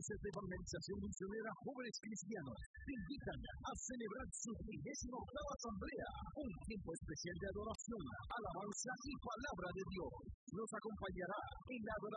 Iglesias de Evangelización Misionera Jóvenes Cristianos te invitan a celebrar su 38ª asamblea, un tiempo especial de adoración, alabanza y palabra de Dios. Nos acompañará en la adoración